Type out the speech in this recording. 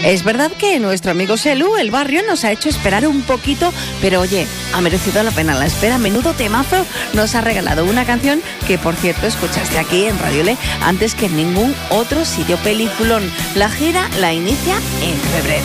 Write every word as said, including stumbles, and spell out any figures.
Es verdad que nuestro amigo Selu, el barrio, nos ha hecho esperar un poquito, pero oye, ha merecido la pena la espera. Menudo temazo nos ha regalado una canción que, por cierto, escuchaste aquí en Radio Le antes que en ningún otro sitio. Peliculón. La gira la inicia en febrero.